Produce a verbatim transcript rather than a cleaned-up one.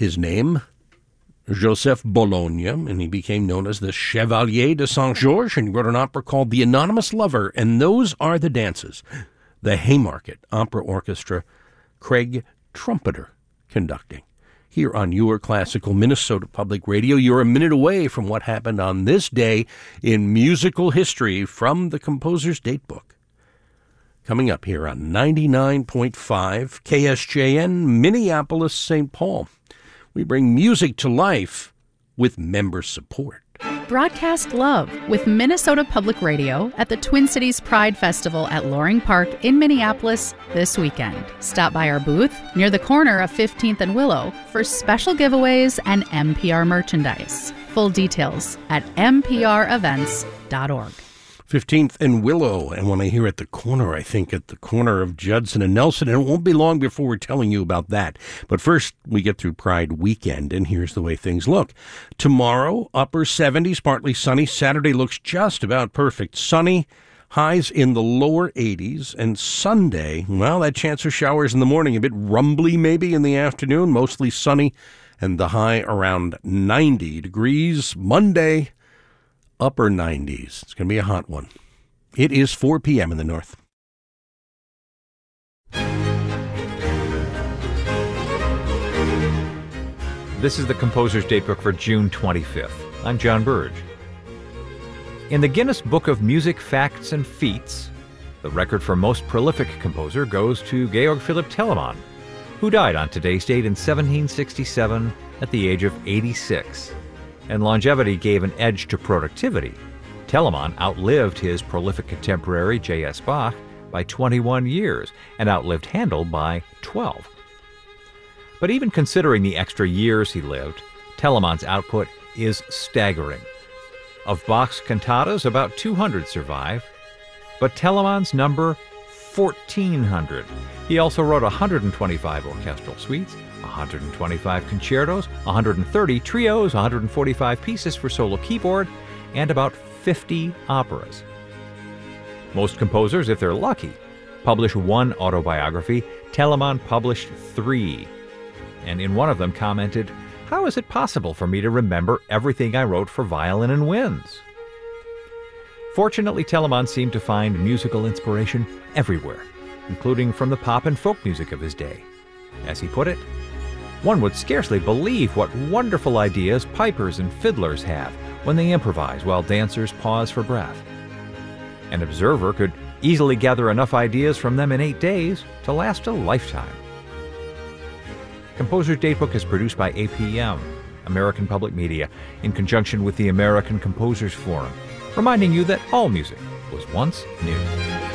His name, Joseph Bologna, and he became known as the Chevalier de Saint-Georges, and he wrote an opera called The Anonymous Lover, and those are the dances. The Haymarket Opera Orchestra, Craig Trumpeter conducting. Here on Your Classical Minnesota Public Radio, you're a minute away from what happened on this day in musical history from the Composer's Datebook. Coming up here on ninety-nine point five K S J N, Minneapolis, Saint Paul. We bring music to life with member support. Broadcast love with Minnesota Public Radio at the Twin Cities Pride Festival at Loring Park in Minneapolis this weekend. Stop by our booth near the corner of fifteenth and Willow for special giveaways and N P R merchandise. Full details at n p r events dot org. fifteenth and Willow, and when I hear at the corner, I think at the corner of Judson and Nelson, and it won't be long before we're telling you about that. But first, we get through Pride weekend, and here's the way things look. Tomorrow, upper seventies, partly sunny. Saturday looks just about perfect. Sunny, highs in the lower eighties, and Sunday, well, that chance of showers in the morning, a bit rumbly maybe in the afternoon, mostly sunny, and the high around ninety degrees. Monday, upper nineties. It's going to be a hot one. It is four p.m. in the north. This is the Composer's Datebook for June twenty-fifth. I'm John Burge. In the Guinness Book of Music Facts and Feats, the record for most prolific composer goes to Georg Philipp Telemann, who died on today's date in seventeen sixty-seven at the age of eighty-six. And longevity gave an edge to productivity. Telemann outlived his prolific contemporary J S Bach by twenty-one years and outlived Handel by twelve. But even considering the extra years he lived, Telemann's output is staggering. Of Bach's cantatas, about two hundred survive, but Telemann's number, fourteen hundred. He also wrote one hundred twenty-five orchestral suites, one hundred twenty-five concertos, one hundred thirty trios, one hundred forty-five pieces for solo keyboard, and about fifty operas. Most composers, if they're lucky, publish one autobiography. Telemann published three, and in one of them commented, "How is it possible for me to remember everything I wrote for violin and winds?" Fortunately, Telemann seemed to find musical inspiration everywhere, including from the pop and folk music of his day. As he put it, "One would scarcely believe what wonderful ideas pipers and fiddlers have when they improvise while dancers pause for breath. An observer could easily gather enough ideas from them in eight days to last a lifetime." Composer's Datebook is produced by A P M, American Public Media, in conjunction with the American Composers Forum, reminding you that all music was once new.